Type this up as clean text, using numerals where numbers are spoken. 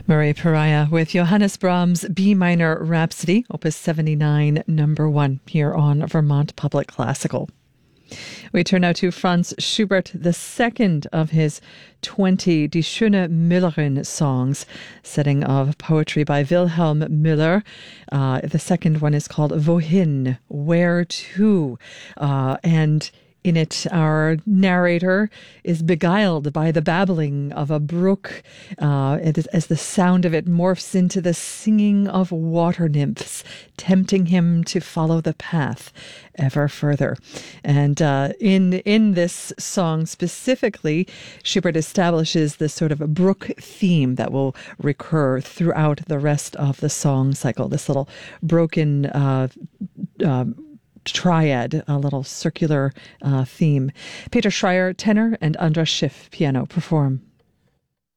Marie Pariah with Johannes Brahms' B minor Rhapsody, Opus 79, number 1, here on Vermont Public Classical. We turn now to Franz Schubert, the second of his 20 Die schöne Müllerin songs, setting of poetry by Wilhelm Müller. The second one is called Wohin, Where to? And in it, our narrator is beguiled by the babbling of a brook as the sound of it morphs into the singing of water nymphs, tempting him to follow the path ever further. And in this song specifically, Schubert establishes this sort of a brook theme that will recur throughout the rest of the song cycle, this little broken triad, a little circular theme. Peter Schreier, tenor, and Andras Schiff, piano, perform.